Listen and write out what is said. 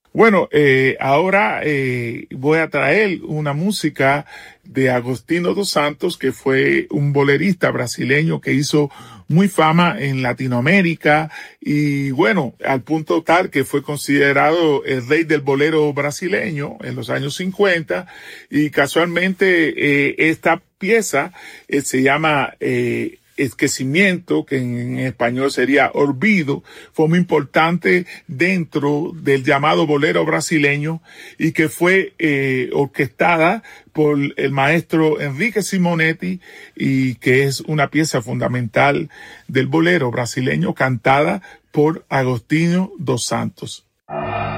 Bueno, ahora voy a traer una música de Agostinho dos Santos, que fue un bolerista brasileño que hizo muy fama en Latinoamérica y bueno, al punto tal que fue considerado el rey del bolero brasileño en los años 50 y casualmente esta pieza se llama esquecimiento, que en español sería olvido, fue muy importante dentro del llamado bolero brasileño y que fue orquestada por el maestro Enrique Simonetti y que es una pieza fundamental del bolero brasileño cantada por Agostinho dos Santos.